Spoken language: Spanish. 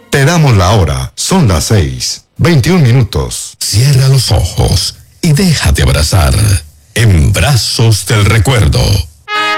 Te damos la hora. Son las 6:21. Cierra los ojos y déjate abrazar en brazos del recuerdo.